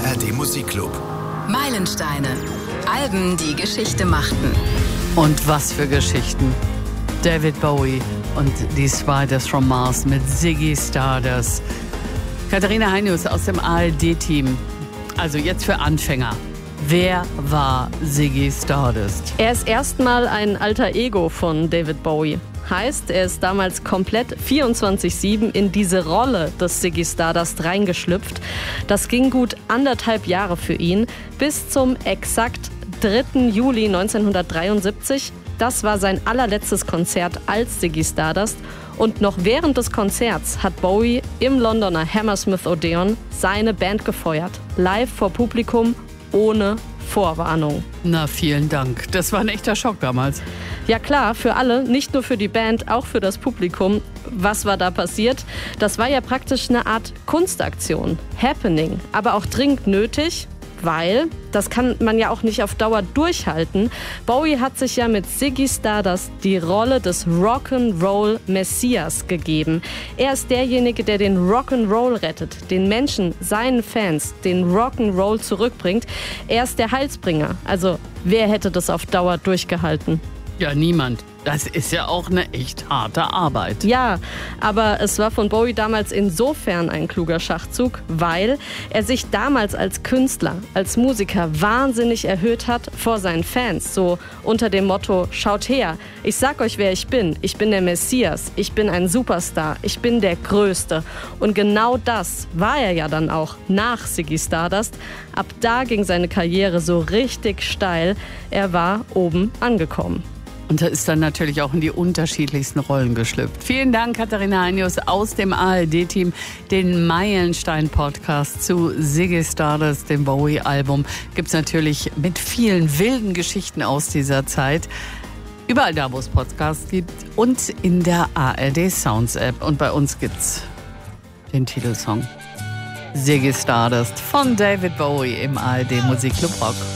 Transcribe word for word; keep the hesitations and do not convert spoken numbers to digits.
R D Musikclub. Meilensteine. Alben, die Geschichte machten. Und was für Geschichten. David Bowie und die Spiders from Mars mit Ziggy Stardust. Katharina Heinius aus dem A R D-Team. Also jetzt für Anfänger. Wer war Ziggy Stardust? Er ist erstmal ein alter Ego von David Bowie. Heißt, er ist damals komplett vierundzwanzig sieben in diese Rolle des Ziggy Stardust reingeschlüpft. Das ging gut anderthalb Jahre für ihn, bis zum exakt dritten Juli neunzehnhundertdreiundsiebzig. Das war sein allerletztes Konzert als Ziggy Stardust. Und noch während des Konzerts hat Bowie im Londoner Hammersmith Odeon seine Band gefeuert. Live vor Publikum, ohne Vorwarnung. Na, vielen Dank. Das war ein echter Schock damals. Ja klar, für alle, nicht nur für die Band, auch für das Publikum. Was war da passiert? Das war ja praktisch eine Art Kunstaktion, Happening, aber auch dringend nötig, weil, das kann man ja auch nicht auf Dauer durchhalten, Bowie hat sich ja mit Ziggy Stardust die Rolle des Rock'n'Roll-Messias gegeben. Er ist derjenige, der den Rock'n'Roll rettet, den Menschen, seinen Fans, den Rock'n'Roll zurückbringt. Er ist der Heilsbringer. Also, wer hätte das auf Dauer durchgehalten? Ja, niemand. Das ist ja auch eine echt harte Arbeit. Ja, aber es war von Bowie damals insofern ein kluger Schachzug, weil er sich damals als Künstler, als Musiker wahnsinnig erhöht hat vor seinen Fans. So unter dem Motto, schaut her, ich sag euch, wer ich bin. Ich bin der Messias, ich bin ein Superstar, ich bin der Größte. Und genau das war er ja dann auch nach Ziggy Stardust. Ab da ging seine Karriere so richtig steil. Er war oben angekommen. Und er ist dann natürlich auch in die unterschiedlichsten Rollen geschlüpft. Vielen Dank, Katharina Heinius aus dem A R D-Team. Den Meilenstein-Podcast zu Ziggy Stardust, dem Bowie-Album, gibt es natürlich mit vielen wilden Geschichten aus dieser Zeit. Überall da, wo es Podcasts gibt und in der A R D-Sounds-App. Und bei uns gibt's den Titelsong Ziggy Stardust von David Bowie im A R D Musikclub Rock.